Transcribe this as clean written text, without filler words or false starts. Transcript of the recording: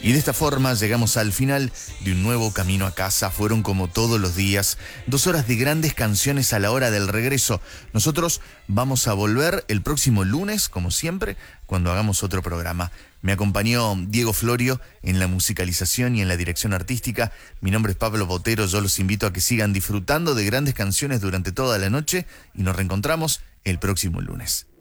Y de esta forma llegamos al final de un nuevo camino a casa. Fueron como todos los días, 2 horas de grandes canciones a la hora del regreso. Nosotros vamos a volver el próximo lunes, como siempre, cuando hagamos otro programa. Me acompañó Diego Florio en la musicalización y en la dirección artística. Mi nombre es Pablo Botero. Yo los invito a que sigan disfrutando de grandes canciones durante toda la noche y nos reencontramos el próximo lunes.